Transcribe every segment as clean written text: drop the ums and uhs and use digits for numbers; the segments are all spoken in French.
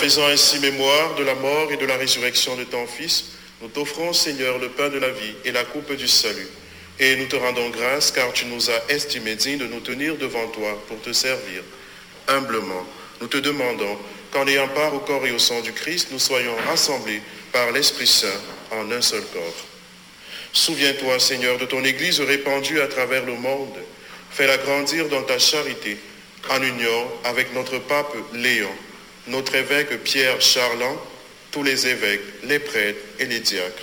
faisant ainsi mémoire de la mort et de la résurrection de ton Fils, nous t'offrons, Seigneur, le pain de la vie et la coupe du salut. Et nous te rendons grâce car tu nous as estimés dignes de nous tenir devant toi pour te servir. Humblement, nous te demandons qu'en ayant part au corps et au sang du Christ, nous soyons rassemblés par l'Esprit Saint en un seul corps. Souviens-toi, Seigneur, de ton Église répandue à travers le monde. Fais-la grandir dans ta charité, en union avec notre pape Léon, notre évêque Pierre Charland, tous les évêques, les prêtres et les diacres.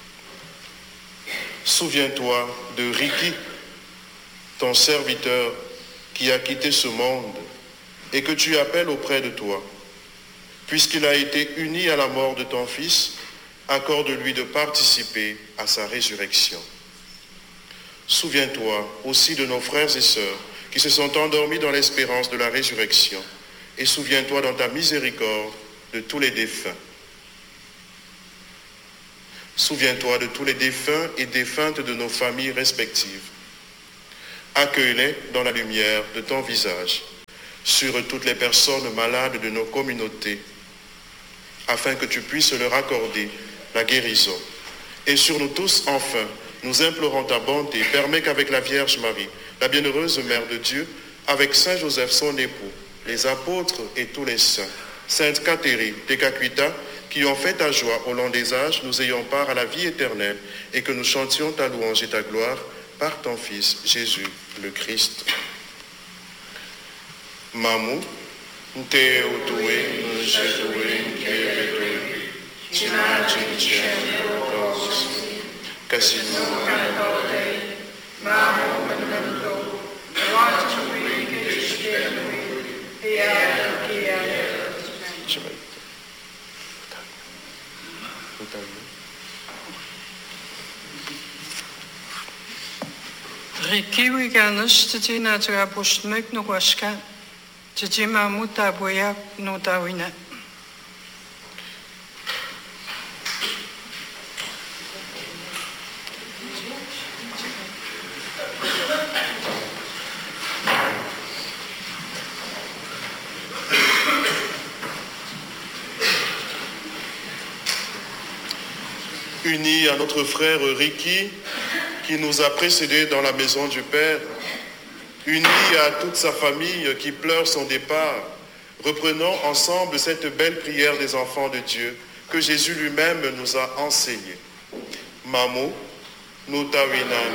Souviens-toi de Ricky, ton serviteur qui a quitté ce monde et que tu appelles auprès de toi. Puisqu'il a été uni à la mort de ton Fils, accorde-lui de participer à sa résurrection. Souviens-toi aussi de nos frères et sœurs qui se sont endormis dans l'espérance de la résurrection, et souviens-toi dans ta miséricorde de tous les défunts. Souviens-toi de tous les défunts et défuntes de nos familles respectives. Accueille-les dans la lumière de ton visage, sur toutes les personnes malades de nos communautés, afin que tu puisses leur accorder la guérison. Et sur nous tous, enfin, nous implorons ta bonté. Permets qu'avec la Vierge Marie, la bienheureuse Mère de Dieu, avec Saint Joseph son époux, les apôtres et tous les saints, Sainte Catherine Tekakwita, qui ont fait ta joie au long des âges, nous ayons part à la vie éternelle et que nous chantions ta louange et ta gloire par ton Fils, Jésus, le Christ. Mamu, te utue, njetue, nkebetue, tina chinichene okos, kasino kanabode, mamu manamdo, watui kishkenui, kia. Rikiwi ganus tina tua postmek no waska, tima muta boya no tawina. Unis à notre frère Ricky, qui nous a précédés dans la maison du Père, unis à toute sa famille qui pleure son départ, reprenons ensemble cette belle prière des enfants de Dieu que Jésus lui-même nous a enseignée. Mamu, nutawinan,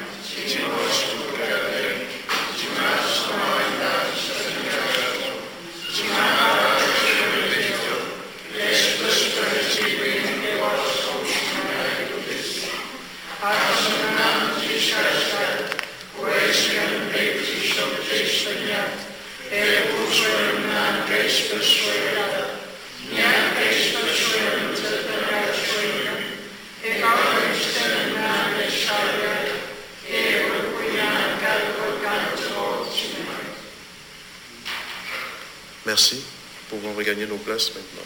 Merci. Nous pouvons regagner nos places maintenant.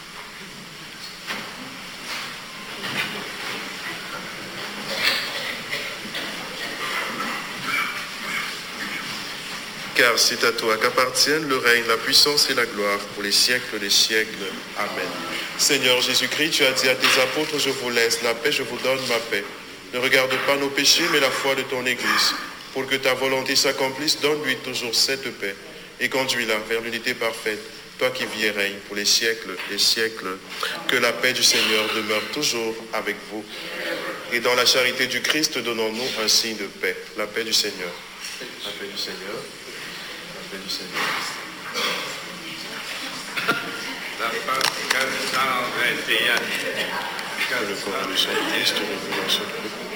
Car c'est à toi qu'appartiennent le règne, la puissance et la gloire pour les siècles des siècles. Amen. Seigneur Jésus-Christ, tu as dit à tes apôtres, je vous laisse la paix, je vous donne ma paix. Ne regarde pas nos péchés, mais la foi de ton Église. Pour que ta volonté s'accomplisse, donne-lui toujours cette paix et conduis-la vers l'unité parfaite, toi qui vis et règnes pour les siècles des siècles. Que la paix du Seigneur demeure toujours avec vous. Et dans la charité du Christ, donnons-nous un signe de paix. La paix du Seigneur. La paix du Seigneur. La paix du Seigneur. La page 421. Que le corps de son Christ revienne sur le